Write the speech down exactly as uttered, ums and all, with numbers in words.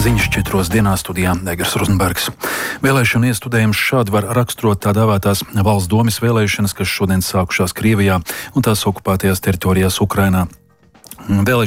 Ziņas četros dienā studijā Egers Rozenbergs. Vēlēšanu iestudējums šādi var raksturot tā dēvētās valsts domes vēlēšanas, kas šodien sākušās Krievijā un tās okupētajās teritorijās Ukrainā. Vēlēšanas